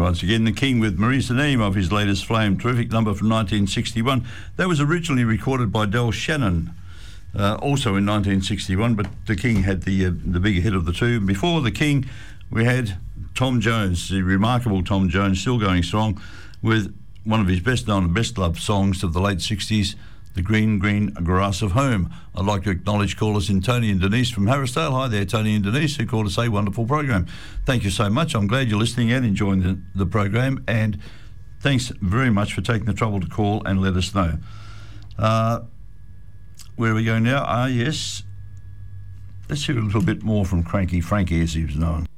once again, The King with Marisa Neame of his latest Flame. Terrific number from 1961. That was originally recorded by Del Shannon, also in 1961, but The King had the bigger hit of the two. Before The King, we had Tom Jones, the remarkable Tom Jones, still going strong with one of his best known and best loved songs of the late 60s, The Green, Green Grass of Home. I'd like to acknowledge callers in Tony and Denise from Harrisdale. Hi there, Tony and Denise, who called us a wonderful program. Thank you so much. I'm glad you're listening and enjoying the program, and thanks very much for taking the trouble to call and let us know. Where are we going now? Yes, let's hear a little bit more from Cranky Frankie, as he was known.